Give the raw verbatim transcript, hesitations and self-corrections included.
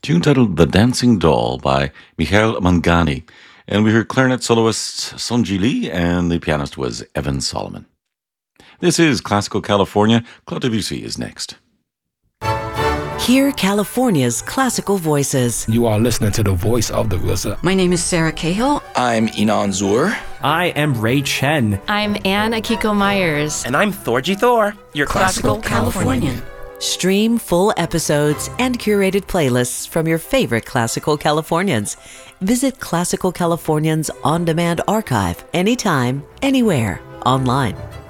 tune titled The Dancing Doll by Michael Mangani. And we heard clarinet soloist Sonji Lee, and the pianist was Evan Solomon. This is Classical California. Claude Debussy is next. Hear California's classical voices. You are listening to the voice of the R Z A. My name is Sarah Cahill. I'm Inan Zur. I am Ray Chen. I'm Anne Akiko Myers. And I'm Thorgy Thor, your Classical, classical Californian. Californian. Stream full episodes and curated playlists from your favorite Classical Californians. Visit Classical Californians On Demand Archive anytime, anywhere, online.